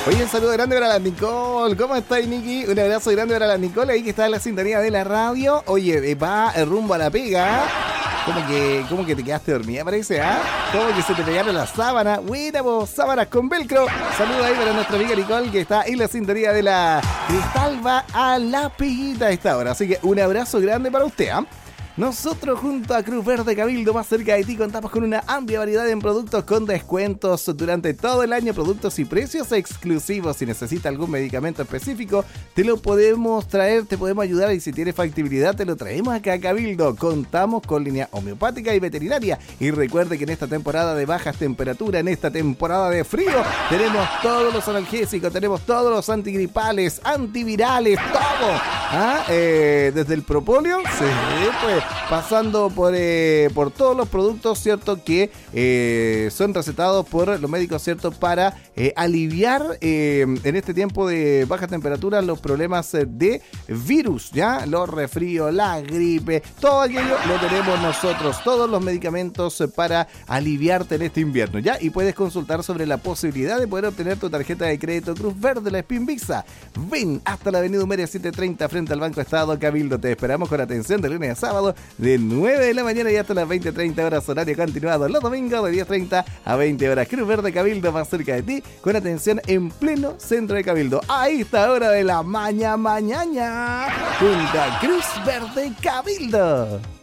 Oye, un saludo grande para la Nicole. ¿Cómo estás, Niki? Un abrazo grande para la Nicole, ahí que está en la sintonía de la radio. Oye, va rumbo a la pega. ¿Cómo que te quedaste dormida, parece? ¿Ah? ¿Cómo que se te pegaron las sábanas? Buena, vos, sábanas con velcro. Saludo ahí para nuestra amiga Nicole, que está en la sintonía de la Cristal. Va a la peguita a esta hora. Así que un abrazo grande para usted, ¿ah? Nosotros junto a Cruz Verde Cabildo, más cerca de ti, contamos con una amplia variedad en productos con descuentos durante todo el año, productos y precios exclusivos. Si necesita algún medicamento específico, te lo podemos traer, te podemos ayudar, y si tiene factibilidad te lo traemos acá a Cabildo. Contamos con línea homeopática y veterinaria. Y recuerde que en esta temporada de bajas temperaturas, en esta temporada de frío, tenemos todos los analgésicos, tenemos todos los antigripales, antivirales, todo. Desde el propóleo, sí, pues, pasando por todos los productos, ¿cierto? Que son recetados por los médicos, ¿cierto? Para aliviar en este tiempo de baja temperatura los problemas de virus, ¿ya? Los resfríos, la gripe, todo aquello lo tenemos nosotros. Todos los medicamentos para aliviarte en este invierno, ¿ya? Y puedes consultar sobre la posibilidad de poder obtener tu tarjeta de crédito Cruz Verde, la Spin Visa. Ven hasta la avenida Humeria 730 frente al Banco Estado Cabildo. Te esperamos con atención de lunes a sábado de 9 de la mañana y hasta las 20:30 horas, horario continuado los domingos de 10:30 a 20 horas. Cruz Verde Cabildo, más cerca de ti, con atención en pleno centro de Cabildo. Ahí está, hora de la mañana junto a Cruz Verde Cabildo.